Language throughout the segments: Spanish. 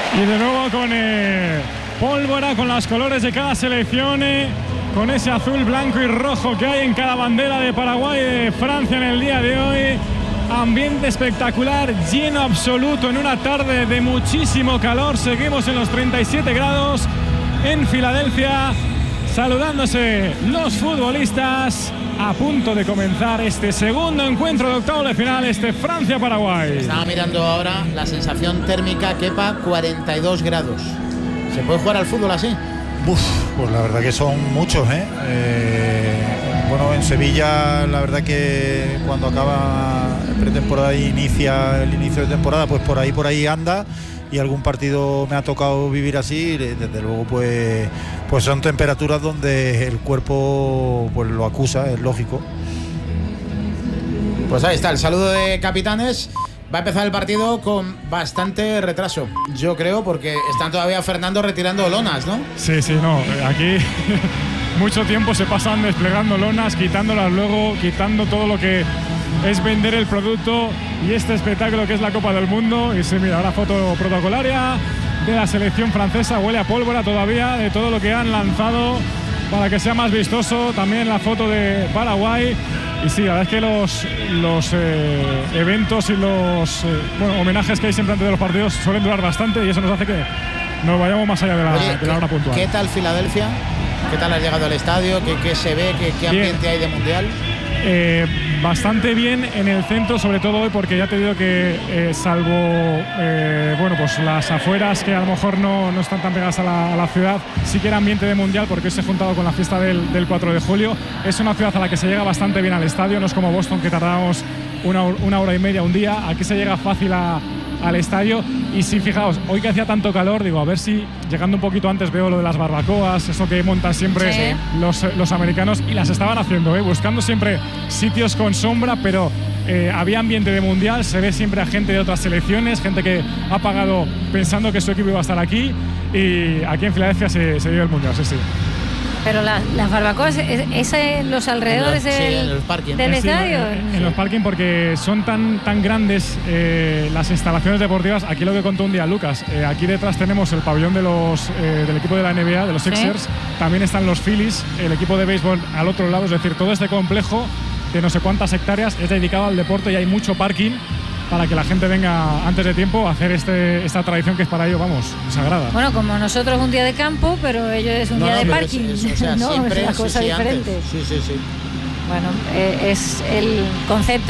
Y de nuevo con pólvora, con los colores de cada selección, con ese azul, blanco y rojo que hay en cada bandera de Paraguay y de Francia en el día de hoy. Ambiente espectacular, lleno absoluto en una tarde de muchísimo calor. Seguimos en los 37 grados en Filadelfia, saludándose los futbolistas, a punto de comenzar este segundo encuentro de octavos de final, Francia-Paraguay. Estaba mirando ahora la sensación térmica, Kepa, 42 grados. ¿Se puede jugar al fútbol así? Pues la verdad que son muchos, Bueno, en Sevilla la verdad que cuando acaba pretemporada y inicia el inicio de temporada, pues por ahí anda, y algún partido me ha tocado vivir así. Desde luego pues son temperaturas donde el cuerpo pues lo acusa, es lógico. Pues ahí está el saludo de capitanes. Va a empezar el partido con bastante retraso, yo creo, porque están todavía Fernando retirando lonas, ¿no? Sí, no, aquí mucho tiempo se pasan desplegando lonas, quitándolas luego, quitando todo lo que es vender el producto y este espectáculo que es la Copa del Mundo. Y sí, mira, ahora foto protocolaria de la selección francesa, huele a pólvora todavía de todo lo que han lanzado para que sea más vistoso. También la foto de Paraguay. Y sí, la verdad es que los eventos y los homenajes que hay siempre antes de los partidos suelen durar bastante, y eso nos hace que nos vayamos más allá de la hora puntual. ¿Qué tal Filadelfia? ¿Qué tal has llegado al estadio? ¿Qué se ve? ¿Qué ambiente hay de mundial? Bastante bien en el centro, sobre todo hoy, porque ya te digo que salvo pues las afueras, que a lo mejor no están tan pegadas a la ciudad, sí que era ambiente de mundial, porque hoy se ha juntado con la fiesta del 4 de julio. Es una ciudad a la que se llega bastante bien al estadio, no es como Boston, que tardábamos una hora y media, un día. Aquí se llega fácil al estadio. Y sí, fijaos, hoy que hacía tanto calor, digo, a ver si llegando un poquito antes veo lo de las barbacoas, eso que montan siempre los americanos, y las estaban haciendo, buscando siempre sitios con sombra, pero había ambiente de mundial. Se ve siempre a gente de otras selecciones, gente que ha pagado pensando que su equipo iba a estar aquí, y aquí en Filadelfia se vive el mundial, sí. Pero las barbacoas, ¿es en los alrededores del estadio? En los parking, porque son tan grandes las instalaciones deportivas. Aquí lo que contó un día Lucas, aquí detrás tenemos el pabellón del equipo de la NBA, de los Sixers. También están los Phillies, el equipo de béisbol al otro lado. Es decir, todo este complejo de no sé cuántas hectáreas es dedicado al deporte, y hay mucho parking para que la gente venga antes de tiempo a hacer esta tradición que es para ellos, sagrada. Bueno, como nosotros un día de campo, pero ellos es un día de parking. Es siempre, es una cosa diferente. Sí. Bueno, es el concepto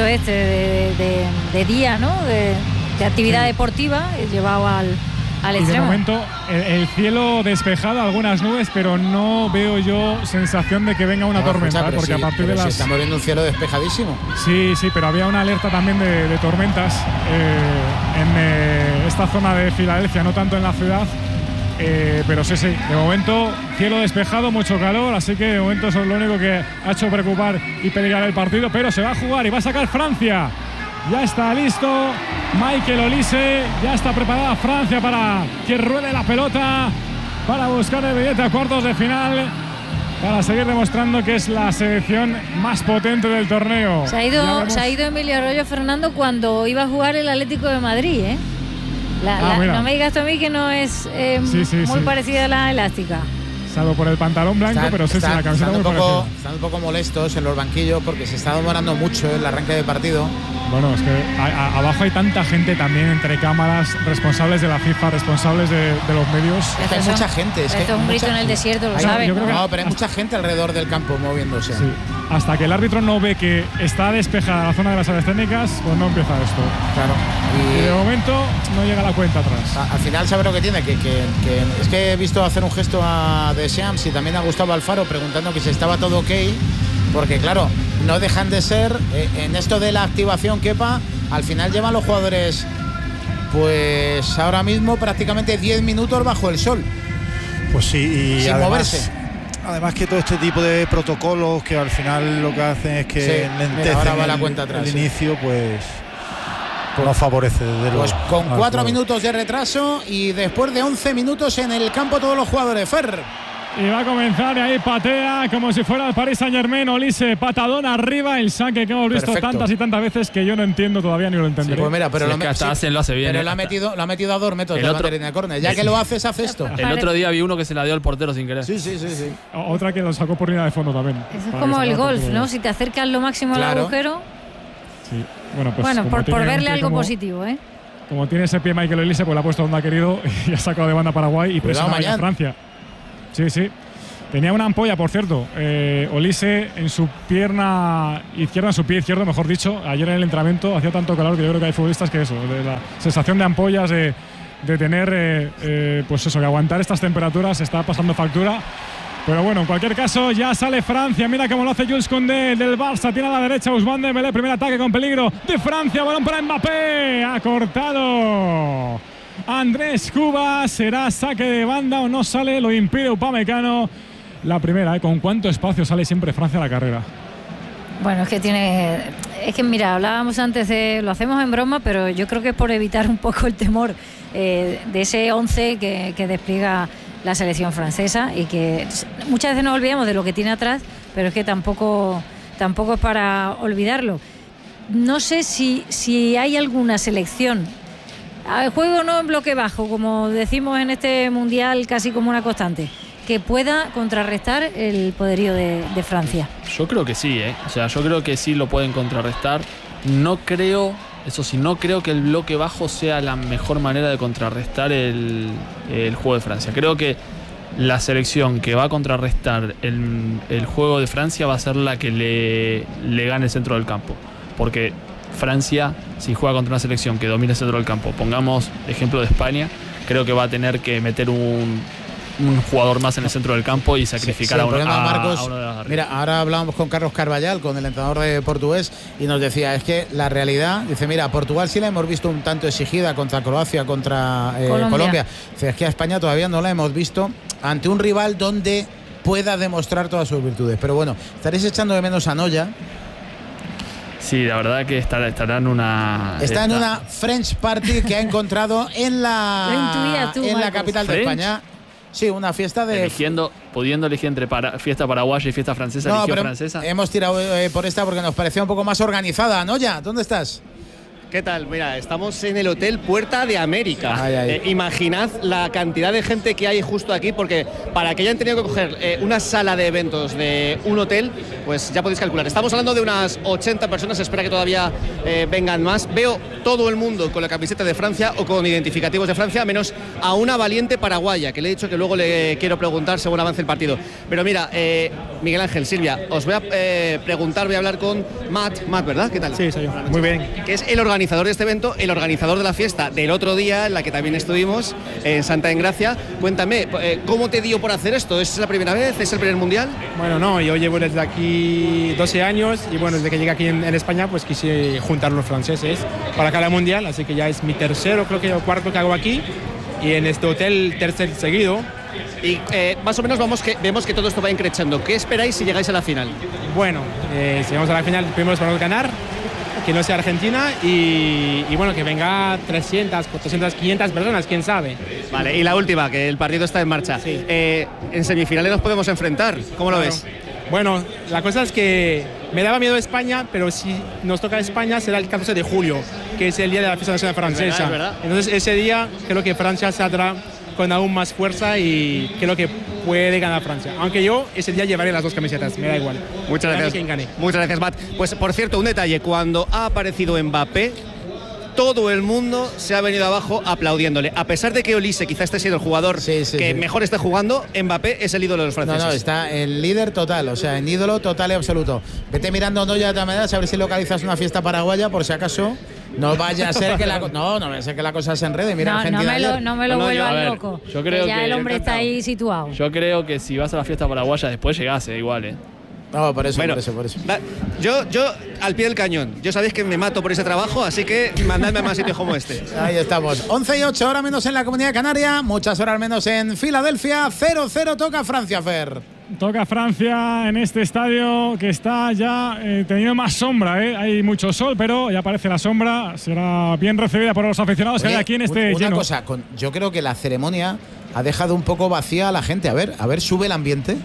de día, ¿no? De actividad deportiva llevado al extremo. Y de momento el cielo despejado, algunas nubes, pero no veo yo sensación de que venga una tormenta, porque a partir de las... estamos viendo un cielo despejadísimo. Sí, pero había una alerta también de tormentas en esta zona de Filadelfia, no tanto en la ciudad, pero sí, de momento cielo despejado, mucho calor, así que de momento eso es lo único que ha hecho preocupar y peligrar el partido. Pero se va a jugar y va a sacar Francia. Ya está listo Michael Olise, ya está preparada Francia para que ruede la pelota, para buscar el billete a cuartos de final, para seguir demostrando que es la selección más potente del torneo. Se ha ido Emilio Arroyo, Fernando, cuando iba a jugar el Atlético de Madrid, no me digas tú a mí que no es muy parecida a la elástica. Salvo por el pantalón blanco, pero la camiseta muy parecida. Están un poco molestos en los banquillos porque se está demorando mucho el arranque del partido. Bueno, es que abajo hay tanta gente también, entre cámaras, responsables de la FIFA, responsables de los medios. Hay mucha gente. Esto es un grito en el desierto, lo sabes. No, pero hay mucha gente alrededor del campo moviéndose. Sí. Hasta que el árbitro no ve que está despejada la zona de las áreas técnicas, pues no empieza esto. Claro. Y de momento no llega la cuenta atrás. Al final, ¿sabe lo que tiene? Que es que he visto hacer un gesto a Deschamps y también a Gustavo Alfaro preguntando que si estaba todo ok, porque claro, no dejan de ser en esto de la activación, Kepa, al final llevan los jugadores pues ahora mismo prácticamente 10 minutos bajo el sol. Pues sí, y sin moverse. Además que todo este tipo de protocolos que al final lo que hacen es que lentecen el inicio, pues no favorece desde luego. Pues con 4 minutos de retraso y después de 11 minutos en el campo todos los jugadores. Fer. Y va a comenzar y ahí patea como si fuera el Paris Saint-Germain. Olise, patadón arriba, el saque que hemos visto tantas y tantas veces que yo no entiendo todavía ni lo entenderé. Sí, pues mira, pero lo hace bien. Pero lo ha metido a 2 metros de la línea de córner. Ya que lo haces, hace esto. El otro día vi uno que se la dio al portero sin querer. Sí. Otra que lo sacó por línea de fondo también. Eso es como el golf, ¿no? Si te acercas lo máximo al agujero. Sí. Bueno, pues por verle algo positivo, ¿eh? Como tiene ese pie Michael Olise, pues le ha puesto donde ha querido y ha sacado de banda Paraguay y presiona a Francia. Sí. Tenía una ampolla, por cierto, Olise en su pierna izquierda, en su pie izquierdo, mejor dicho. Ayer en el entrenamiento hacía tanto calor que yo creo que hay futbolistas que eso, de la sensación de ampollas, de tener, pues eso, que aguantar estas temperaturas está pasando factura. Pero bueno, en cualquier caso, ya sale Francia. Mira cómo lo hace Jules Koundé del Barça. Tiene a la derecha Ousmane Dembélé. Primer ataque con peligro de Francia. Balón para Mbappé. Ha cortado Andrés Cubas. ¿Será saque de banda o no sale? Lo impide Upamecano. La primera, ¿con cuánto espacio sale siempre Francia a la carrera? Bueno, es que mira, hablábamos antes lo hacemos en broma, pero yo creo que es por evitar un poco el temor de ese 11 que despliega la selección francesa, y que muchas veces nos olvidamos de lo que tiene atrás, pero es que tampoco es para olvidarlo. No sé si hay alguna selección, el juego no en bloque bajo, como decimos en este mundial casi como una constante, que pueda contrarrestar el poderío de Francia. Yo creo que sí, o sea, yo creo que sí lo pueden contrarrestar. No creo que el bloque bajo sea la mejor manera de contrarrestar el juego de Francia. Creo que la selección que va a contrarrestar el juego de Francia va a ser la que le gane el centro del campo. Porque Francia, si juega contra una selección que domina el centro del campo, pongamos ejemplo de España, creo que va a tener que meter un jugador más en el centro del campo y sacrificar a uno de las. Mira, ahora hablábamos con Carlos Carvallal, con el entrenador de portugués, y nos decía, es que la realidad, dice, mira, Portugal sí la hemos visto un tanto exigida contra Croacia, contra Colombia. Dice, es que a España todavía no la hemos visto ante un rival donde pueda demostrar todas sus virtudes. Pero bueno, estaréis echando de menos a Noya. Sí, la verdad que estará en una... Está en una French Party que ha encontrado en la capital de España. Sí, una fiesta de... Pudiendo elegir entre fiesta paraguaya y fiesta francesa, eligió francesa. Hemos tirado por esta porque nos parecía un poco más organizada. Noya, ¿dónde estás? ¿Qué tal? Mira, estamos en el Hotel Puerta de América. Imaginad la cantidad de gente que hay justo aquí, porque para que hayan tenido que coger una sala de eventos de un hotel, pues ya podéis calcular. Estamos hablando de unas 80 personas, espera que todavía vengan más. Veo todo el mundo con la camiseta de Francia o con identificativos de Francia, menos a una valiente paraguaya, que le he dicho que luego le quiero preguntar según avance el partido. Pero mira, Miguel Ángel, Silvia, os voy a preguntar, voy a hablar con Matt, ¿verdad? ¿Qué tal? Sí, soy yo. Muy bien. Que es el organizador de este evento, el organizador de la fiesta del otro día, en la que también estuvimos, en Santa Engracia. Cuéntame, ¿cómo te dio por hacer esto? ¿Es la primera vez? ¿Es el primer mundial? Bueno, no, yo llevo desde aquí 12 años y bueno, desde que llegué aquí en España, pues quise juntar los franceses para cada mundial, así que ya es mi tercero, creo que o cuarto que hago aquí, y en este hotel tercer seguido. Y más o menos vemos que todo esto va increchando. ¿Qué esperáis si llegáis a la final? Bueno, si llegamos a la final, primero esperamos ganar, que no sea Argentina, y bueno, que venga 300, 400, 500 personas, quién sabe. Vale, y la última, que el partido está en marcha. Sí. En semifinales nos podemos enfrentar, ¿cómo lo ves? Bueno, la cosa es que me daba miedo España, pero si nos toca España será el 14 de julio, que es el día de la fiesta nacional francesa. Es verdad. Entonces ese día creo que Francia saldrá con aún más fuerza y creo que puede ganar Francia. Aunque yo ese día llevaré las dos camisetas, me da igual. Muchas gracias. Quien gane. Muchas gracias, Matt. Pues por cierto, un detalle, cuando ha aparecido Mbappé, todo el mundo se ha venido abajo aplaudiéndole. A pesar de que Olise quizá esté siendo el jugador mejor esté jugando, Mbappé es el ídolo de los franceses. No, está el líder total, o sea, en ídolo total y absoluto. Vete mirando Noya de todas maneras, a ver si localizas una fiesta paraguaya, por si acaso. No vaya a ser que la vaya a ser que la cosa se enrede. Mira, no me lo vuelvas loco. Yo creo ya que el hombre está ahí situado. Yo creo que si vas a la fiesta paraguaya después llegás igual, No, por eso. Yo al pie del cañón. Yo sabéis que me mato por ese trabajo, así que mandadme a más sitios como este. Ahí estamos. 11:08 horas menos en la Comunidad Canaria, muchas horas menos en Filadelfia. 0-0 toca Francia, Fer. Toca Francia en este estadio que está ya teniendo más sombra, Hay mucho sol, pero ya aparece la sombra. Será bien recibida por los aficionados que hay aquí en este una lleno. Cosa, yo creo que la ceremonia ha dejado un poco vacía a la gente. A ver, sube el ambiente.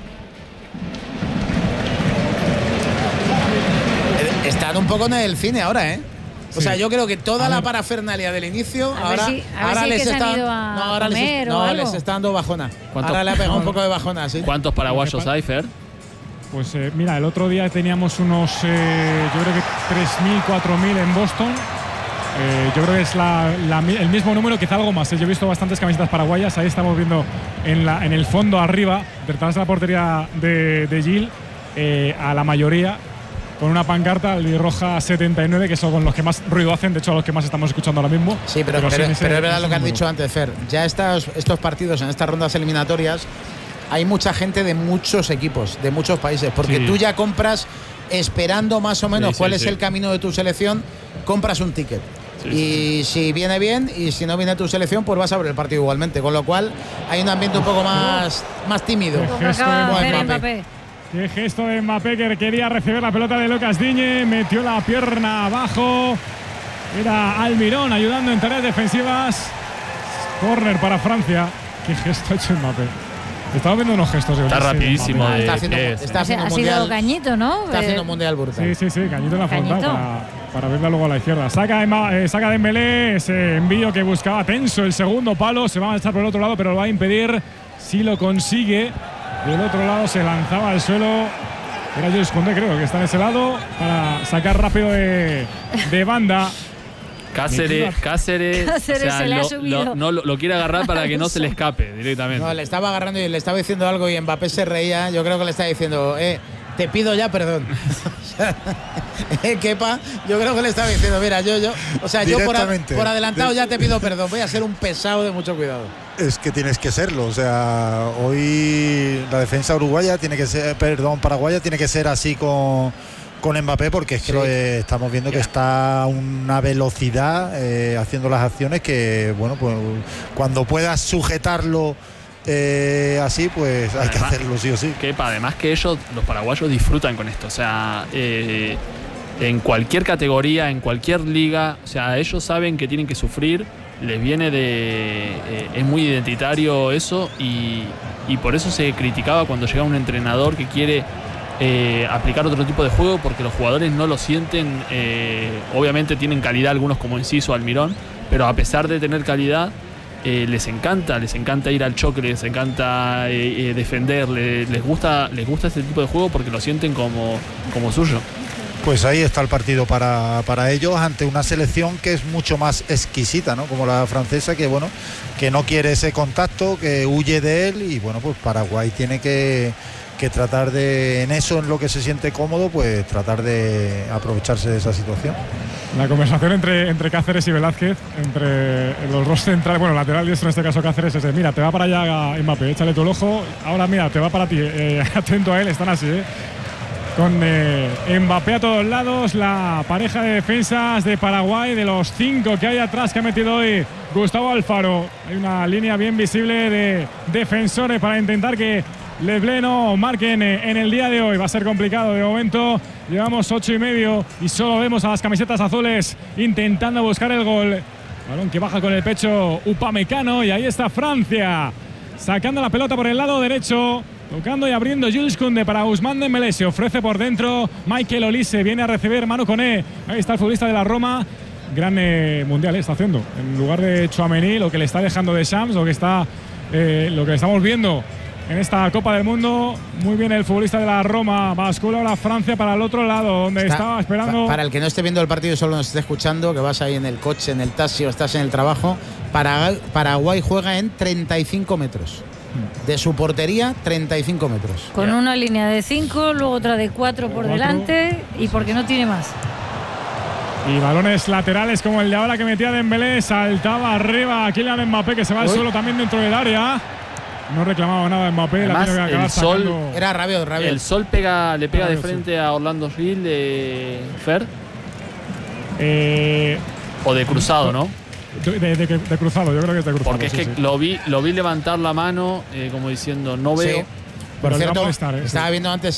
Están un poco en el cine ahora, ¿eh? O sea, yo creo que toda la parafernalia del inicio ahora les está dando bajona. Ahora le ha pegado un poco de bajona, ¿sí? ¿Cuántos paraguayos hay, Fer? Pues mira, el otro día teníamos unos, yo creo que 3.000, 4.000 en Boston. Yo creo que es el mismo número, quizá algo más. Yo he visto bastantes camisetas paraguayas. Ahí estamos viendo en el fondo arriba, detrás de la portería de Gil, a la mayoría con una pancarta albirroja 79, que son los que más ruido hacen, de hecho a los que más estamos escuchando ahora mismo. Sí, pero es verdad lo que has dicho antes, Fer. Ya estos partidos en estas rondas eliminatorias hay mucha gente de muchos equipos, de muchos países, porque tú ya compras esperando más o menos cuál es el camino de tu selección, compras un ticket. Y si viene bien y si no viene tu selección, pues vas a ver el partido igualmente, con lo cual hay un ambiente un poco más tímido. Qué gesto de Mbappé, que quería recibir la pelota de Lucas Digne, metió la pierna abajo. Era Almirón ayudando en tareas defensivas. Córner para Francia. Qué gesto ha hecho Mbappé. Estaba viendo unos gestos. Está rapidísimo. Está haciendo ha sido Cañito, ¿no? Está haciendo un mundial brutal. Sí, Cañito en la frontal para verla luego a la izquierda. Saca Dembélé, ese envío que buscaba tenso, el segundo palo. Se va a echar por el otro lado, pero lo va a impedir si lo consigue. Del otro lado se lanzaba al suelo. Era Jules Koundé, creo que está en ese lado, para sacar rápido de banda. Cáceres se le ha subido. Lo quiere agarrar para que no se le escape directamente. No, le estaba agarrando y le estaba diciendo algo y Mbappé se reía. Yo creo que le estaba diciendo, te pido ya perdón. Kepa, yo creo que le estaba diciendo, mira, yo por adelantado ya te pido perdón. Voy a ser un pesado de mucho cuidado. Es que tienes que serlo, o sea, hoy la defensa paraguaya tiene que ser así con Mbappé, porque es que estamos viendo que está a una velocidad haciendo las acciones que, bueno, pues cuando puedas sujetarlo así, pues hay que hacerlo sí o sí. Además que los paraguayos disfrutan con esto, o sea, en cualquier categoría, en cualquier liga, o sea, ellos saben que tienen que sufrir. Les viene es muy identitario eso y por eso se criticaba cuando llega un entrenador que quiere aplicar otro tipo de juego, porque los jugadores no lo sienten. Obviamente tienen calidad algunos, como Enciso, Almirón, pero a pesar de tener calidad, les encanta ir al choque, les encanta defender, les gusta este tipo de juego porque lo sienten como suyo. Pues ahí está el partido para ellos, ante una selección que es mucho más exquisita, ¿no? Como la francesa, que bueno, que no quiere ese contacto, que huye de él, y bueno, pues Paraguay tiene que tratar de, en lo que se siente cómodo, pues tratar de aprovecharse de esa situación. La conversación entre Cáceres y Velázquez, entre los dos centrales, bueno, lateral diestro en este caso Cáceres, es mira, te va para allá Mbappé, échale tu ojo, ahora mira, te va para ti, atento a él, están así, con Mbappé a todos lados, la pareja de defensas de Paraguay, de los 5 que hay atrás que ha metido hoy Gustavo Alfaro. Hay una línea bien visible de defensores para intentar que Les Bleus no marquen en el día de hoy. Va a ser complicado de momento. Llevamos 8:30 y solo vemos a las camisetas azules intentando buscar el gol. Balón que baja con el pecho Upamecano, y ahí está Francia sacando la pelota por el lado derecho. Tocando y abriendo Jules Koundé para Ousmane Dembélé. Se ofrece por dentro Michael Olise. Viene a recibir Manu Koné. Ahí está el futbolista de la Roma. Gran mundial está haciendo. En lugar de Tchouaméni, lo que le está dejando Deschamps, lo que estamos viendo en esta Copa del Mundo. Muy bien el futbolista de la Roma. Bascula ahora Francia para el otro lado, donde estaba esperando. Para el que no esté viendo el partido y solo nos esté escuchando, que vas ahí en el coche, en el taxi o estás en el trabajo, Paraguay juega en 35 metros. De su portería, 35 metros. Con una línea de 5, luego otra de 4 por delante, y porque no tiene más. Y balones laterales como el de ahora que metía Dembélé. Saltaba arriba Kylian Mbappé, que se va al suelo también dentro del área. No reclamaba nada Mbappé. Además, la que el sol sacando. Era Rabiot. El sol le pega de frente a Orlando Gil, Fer. O de cruzado, ¿no? De cruzado, yo creo que es de cruzado. Porque es que lo vi levantar la mano como diciendo no veo. Sí. Por cierto, estaba viendo antes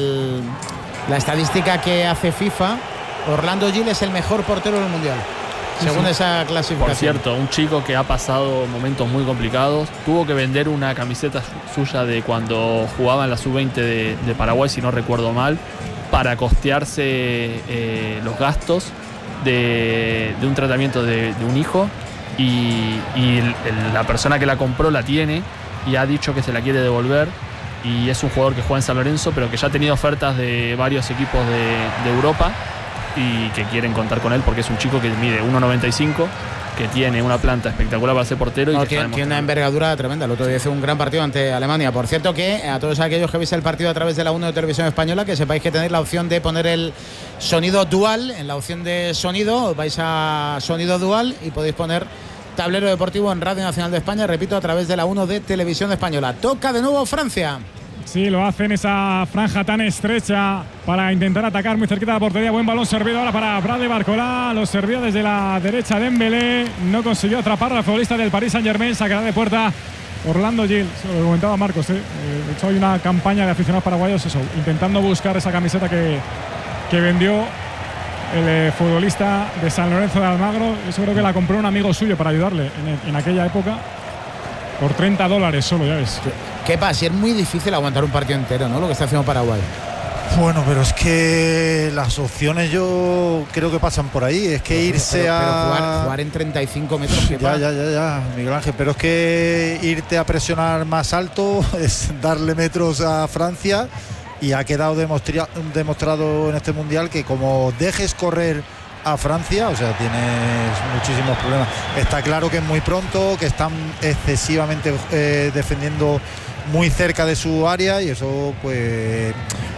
la estadística que hace FIFA. Orlando Gil es el mejor portero del mundial. según esa clasificación. Por cierto, un chico que ha pasado momentos muy complicados, tuvo que vender una camiseta suya de cuando jugaba en la sub-20 de Paraguay, si no recuerdo mal, para costearse los gastos de un tratamiento de un hijo, y la persona que la compró la tiene y ha dicho que se la quiere devolver, y es un jugador que juega en San Lorenzo, pero que ya ha tenido ofertas de varios equipos de Europa y que quieren contar con él porque es un chico que mide 1,95, que tiene una planta espectacular para ser portero. No, tiene una envergadura tremenda. El otro día hizo un gran partido ante Alemania. Por cierto, que a todos aquellos que veis el partido a través de la 1 de Televisión Española, que sepáis que tenéis la opción de poner el sonido dual. En la opción de sonido vais a sonido dual y podéis poner Tablero Deportivo en Radio Nacional de España, repito, a través de la 1 de Televisión Española. Toca de nuevo Francia. Sí, lo hace en esa franja tan estrecha para intentar atacar muy cerquita de la portería. Buen balón servido ahora para Bradley Barcola. Lo servía desde la derecha Dembélé. No consiguió atrapar al futbolista del Paris Saint-Germain. Sacará de puerta Orlando Gil. Lo comentaba Marcos. De hecho, hay una campaña de aficionados paraguayos intentando buscar esa camiseta que vendió el futbolista de San Lorenzo de Almagro. Eso creo que la compró un amigo suyo para ayudarle en aquella época. Por $30 solo, ya ves. ¿Qué pasa? Si es muy difícil aguantar un partido entero, ¿no? Lo que está haciendo Paraguay. Bueno, pero es que las opciones yo creo que pasan por ahí. Es que irse a jugar en 35 metros. Ya, Miguel Ángel. Pero es que irte a presionar más alto es darle metros a Francia, y ha quedado demostrado en este mundial que como dejes correr a Francia, o sea, tienes muchísimos problemas. Está claro que es muy pronto, que están excesivamente defendiendo muy cerca de su área, y eso pues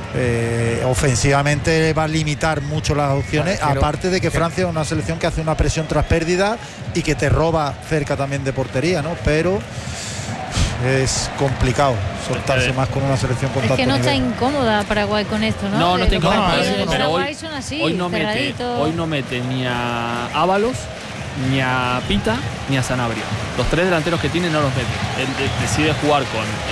ofensivamente va a limitar mucho las opciones, aparte de que Francia es una selección que hace una presión tras pérdida y que te roba cerca también de portería, ¿no? Pero es complicado soltarse más con una selección con tanto nivel. Es que no está incómoda Paraguay con esto, ¿no? No está incómoda, pero hoy no mete ni a Ábalos, ni a Pita, ni a Sanabria. Los tres delanteros que tiene no los mete. Él decide jugar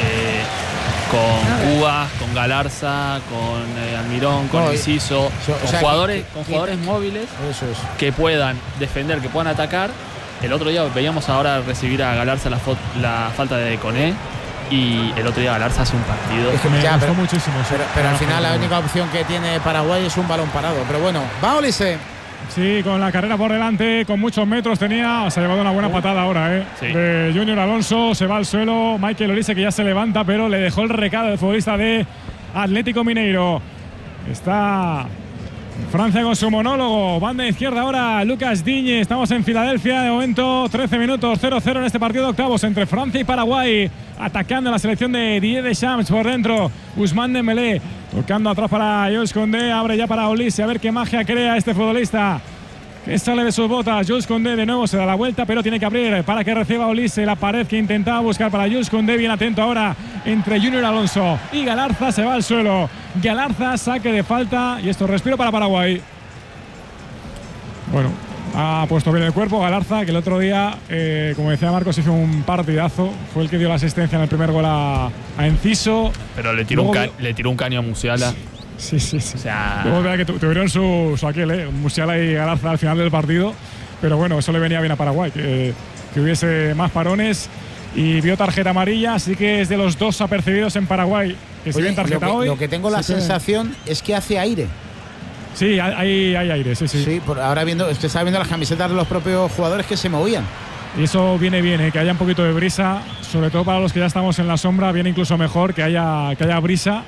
con Cubas, con Galarza, con Almirón, con Enciso, con jugadores móviles que puedan defender, que puedan atacar. El otro día veíamos ahora recibir a Galarza la falta de Koné, y el otro día Galarza hace un partido. Es que me gustó muchísimo. Pero al final la única opción que tiene Paraguay es un balón parado. Pero bueno, va Olise. Sí, con la carrera por delante, con muchos metros tenía. Se ha llevado una buena patada ahora, sí, de Junior Alonso. Se va al suelo. Michael Olise, que ya se levanta, pero le dejó el recado del futbolista de Atlético Mineiro. Está Francia con su monólogo. Banda izquierda ahora Lucas Digne. Estamos en Filadelfia. De momento 13 minutos, 0-0 en este partido de octavos entre Francia y Paraguay. Atacando la selección de Didier Deschamps por dentro. Ousmane Dembélé tocando atrás para Jules Koundé. Abre ya para Olise. A ver qué magia crea este futbolista, que sale de sus botas. Jules Koundé de nuevo se da la vuelta, pero tiene que abrir para que reciba Olise. La pared que intentaba buscar para Jules Koundé. Bien atento ahora entre Junior Alonso y Galarza. Se va al suelo. Galarza, saque de falta, y esto respiro para Paraguay. Bueno, ha puesto bien el cuerpo Galarza, que el otro día, como decía Marcos, hizo un partidazo. Fue el que dio la asistencia en el primer gol a Enciso. Pero le tiró un caño a Musiala. Sí. O sea, luego que tuvieron su aquel, Musiala y Galarza al final del partido. Pero bueno, eso le venía bien a Paraguay, que hubiese más parones. Y vio tarjeta amarilla, así que es de los dos apercibidos en Paraguay que se ven tarjeta hoy. Lo que tengo la sensación es que hace aire. Sí, hay aire, sí. Sí, ahora estaba viendo las camisetas de los propios jugadores que se movían. Y eso viene bien, que haya un poquito de brisa, sobre todo para los que ya estamos en la sombra, viene incluso mejor que haya brisa.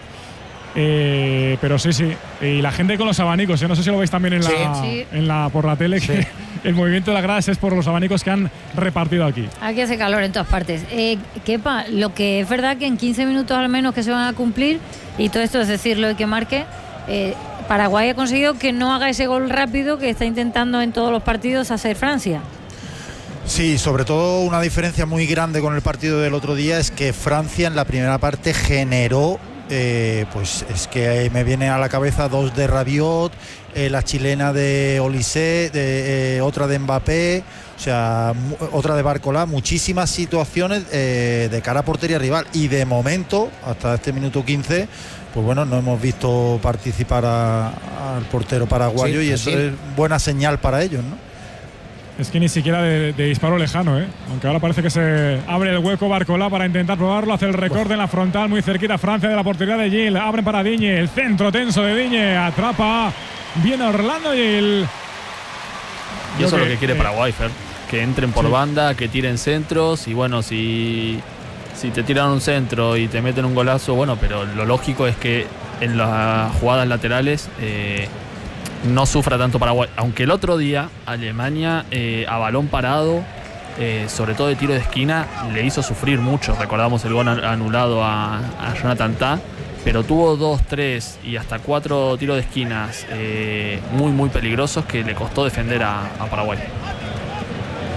Pero sí. Y la gente con los abanicos, no sé si lo veis también por la tele, que el movimiento de las gradas es por los abanicos que han repartido aquí. Aquí hace calor en todas partes. Kepa, lo que es verdad que en 15 minutos al menos que se van a cumplir, y todo esto es decirlo y que marque, Paraguay ha conseguido que no haga ese gol rápido que está intentando en todos los partidos hacer Francia. Sí, sobre todo una diferencia muy grande con el partido del otro día es que Francia en la primera parte generó, pues es que me viene a la cabeza dos de Rabiot, la chilena de Olise, otra de Mbappé, o sea, otra de Barcola, muchísimas situaciones de cara a portería rival, y de momento, hasta este minuto 15, pues bueno, no hemos visto participar al portero paraguayo, y eso es buena señal para ellos, ¿no? Es que ni siquiera de disparo lejano, aunque ahora parece que se abre el hueco Barcola para intentar probarlo. Hace el recorte en la frontal, muy cerquita Francia de la portería de Gil. Abren para Digne, el centro tenso de Digne. Atrapa bien Orlando Gil. Y eso es lo que quiere Paraguay, Fer. Que entren por banda, que tiren centros. Y bueno, si te tiran un centro y te meten un golazo, bueno, pero lo lógico es que en las jugadas laterales no sufra tanto Paraguay. Aunque el otro día Alemania a balón parado, sobre todo de tiro de esquina, le hizo sufrir mucho. Recordamos el gol anulado a Jonathan Tah, pero tuvo 2, 3 y hasta 4 tiros de esquinas muy peligrosos que le costó defender a Paraguay.